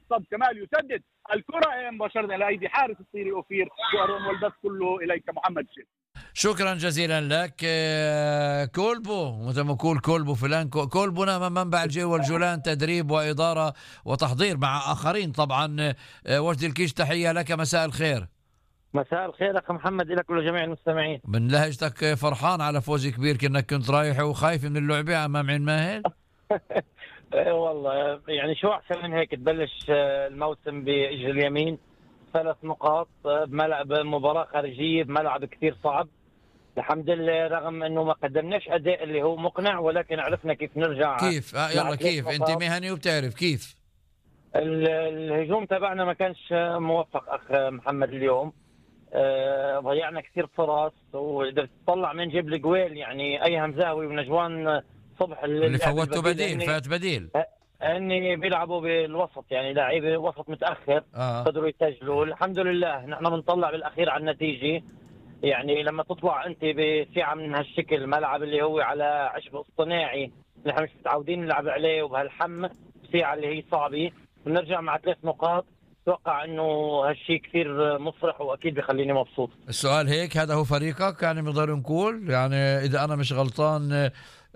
الصد كمال يسدد الكرة مباشرة إلى أيدي حارس الصيري أوفير وأرون، والبث كله إليك محمد شيخ. شكرا جزيلا لك. كولبو مثل ما نقول كولبو فلان كولبو منبع الجو والجولان، تدريب وإدارة وتحضير مع آخرين طبعا. وجدي الكيش تحية لك، مساء الخير. مساء الخير أخي محمد لك ولجميع المستمعين. من لهجتك فرحان على فوز كبير، كأنك كنت رايح وخايف من اللعبة أمام عين ماهل. والله يعني شو أحسن من هيك تبلش الموسم بإجر اليمين 3 نقاط بملعب مباراة خارجية بملعب كثير صعب. الحمد لله رغم انه ما قدمناش اداء اللي هو مقنع، ولكن عرفنا كيف نرجع. كيف يلا كيف انت مهني وبتعرف كيف الهجوم تبعنا ما كانش موفق اخ محمد اليوم. ضيعنا كثير فرص، واذا تطلع من جيب الجويل يعني اي همزاوي ونجوان صبح اللي فوتوا بديل فات بديل اني بيلعبوا بالوسط، يعني لاعبي وسط متاخر قدروا يسجلوا. الحمد لله نحن بنطلع بالاخير على النتيجه. يعني لما تطلع انت بساعه من هالشكل، ملعب اللي هو على عشب اصطناعي نحن مش متعودين نلعب عليه، وبهالحم ساعه اللي هي صعبه، بنرجع مع 3 نقاط. اتوقع انه هالشيء كثير مفرح واكيد بخليني مبسوط. السؤال هيك، هذا هو فريقك يعني بنقدر نقول، يعني اذا انا مش غلطان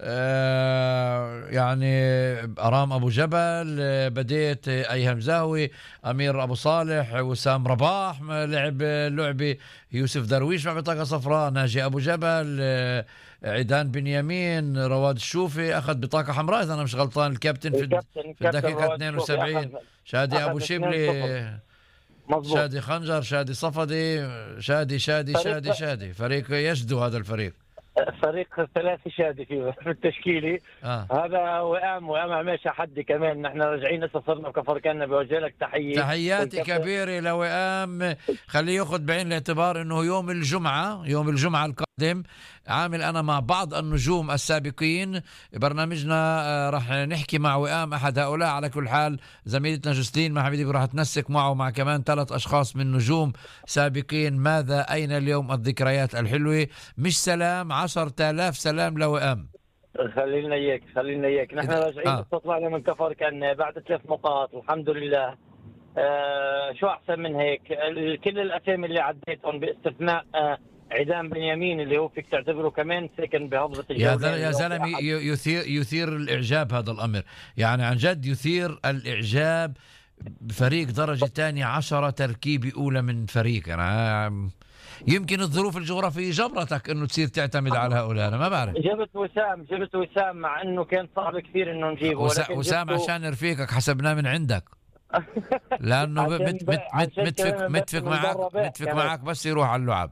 يعني أرام أبو جبل بديت أيهم زاوي، أمير أبو صالح، وسام رباح لعب لعبة، يوسف درويش مع بطاقة صفراء، ناجي أبو جبل، عيدان بنيامين، رواد الشوفي أخذ بطاقة حمراء إذا أنا مش غلطان، الكابتن في الدقيقة 72، شادي أبو شبلي، شادي خنجر، شادي صفدي، شادي فريق يجدو هذا الفريق. فريق 3 شادي في التشكيلي. هذا وئام عماشة حدي كمان. نحن راجعين لسه صرنا بكفركنا، بوجه لك تحياتي كبيرة لوئام. خليه ياخذ بعين الاعتبار انه يوم الجمعة القادم عامل انا مع بعض النجوم السابقين برنامجنا، راح نحكي مع وئام احد هؤلاء. على كل حال زميلتنا جوستين مع حبيبي راح تنسق معه مع كمان 3 أشخاص من نجوم سابقين. ماذا أين اليوم الذكريات الحلوة؟ مش سلام، 10,000 سلام لوئام. خلينا اياك نحن راجعين طلعنا من كفر كان بعد 3 نقاط الحمد لله. شو احسن من هيك؟ كل الاسامي اللي عديتهم باستثناء عيدان بنيامين اللي هو فيك تعتبره كمان ساكن بهضبة الجولان. يا زلمي يثير الإعجاب هذا الأمر، يعني عن جد يثير الإعجاب. فريق درجة ثانية 10 تركيبة أولى من فريق. أنا يمكن الظروف الجغرافية جبرتك انه تصير تعتمد على هؤلاء، انا ما بعرف. جبت وسام مع انه كان صعب كثير انه نجيبه، وسام عشان رفيقك حسبناه من عندك لانه متفق معك بس يروح على اللعب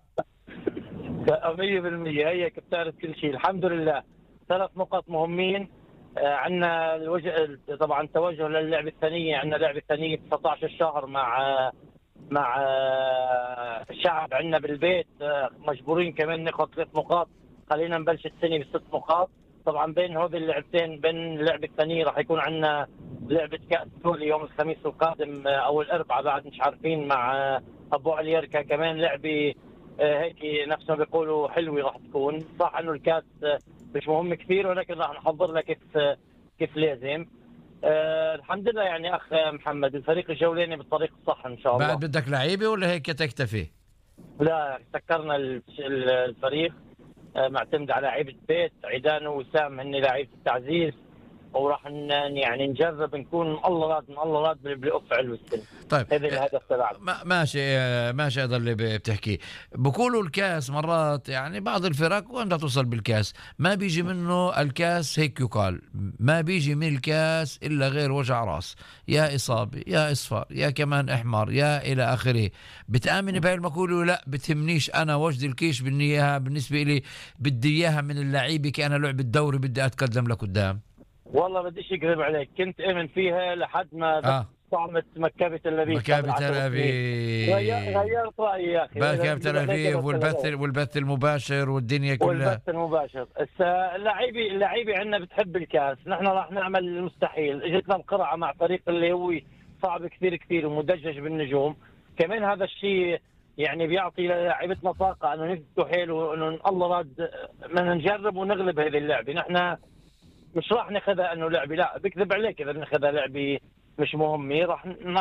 100%. هيك بتعرف كل شيء. الحمد لله 3 نقاط مهمين. عندنا طبعا توجه للعبة الثانية. عندنا لعبة ثانية 19 الشهر مع الشعب عندنا بالبيت، مجبورين كمان ناخذ 3 نقاط. خلينا نبلش السنة ب6 نقاط. طبعا بين هذه اللعبتين، بين اللعبة الثانية راح يكون عندنا لعبة كأس سوري يوم الخميس القادم او الاربعاء بعد مش عارفين، مع ابو علي يركا كمان لعبة هيك نفس ما بيقولوا حلوة راح تكون. صح انه الكاس مش مهم كثير، ولكن راح نحضر لك كيف لازم. الحمد لله يعني اخ محمد الفريق الجولاني بالطريق الصح ان شاء الله. بعد بدك لعيبه ولا هيك تكتفي؟ لا سكرنا الفريق، معتمد على لعيبه بيت. عيدان ووسام هن لعيبه التعزيز، وراح يعني نجرب نكون الله راد بالقف علو السن. طيب هذا الهدف تبعنا. ماشي هذا اللي بتحكيه. بقولوا الكاس مرات يعني بعض الفرق وين بدها توصل بالكاس ما بيجي منه الكاس، هيك يقال ما بيجي من الكاس الا غير وجع راس، يا اصابه يا اصفار يا كمان احمر يا الى اخره. بتامن بهاي المقوله؟ لا بتهمنيش انا وجد الكيش بالنية بالنسبه لي بدي اياها من اللعيبه كأنا لعبه دوري بدي اتقدم لقدام. والله بديش اكذب عليك، كنت امن فيها لحد ما طعمت مكابة تل أبيب. غيرت رايي يا اخي. مكابة تل أبيب والبث المباشر والدنيا كلها. والبث المباشر. اللعيبه عندنا بتحب الكاس. نحن راح نعمل المستحيل. اجتنا القرعه مع فريق اللي هو صعب كثير ومدجج بالنجوم كمان. هذا الشيء يعني بيعطي للاعيبتنا طاقه انه نفتحوا حيله، انه الله راد بدنا نجرب ونغلب هذه اللعبه. نحن مش راح ناخذها انه لعبه، لا بكذب عليك اذا ناخذها لعبه مش مهمه. راح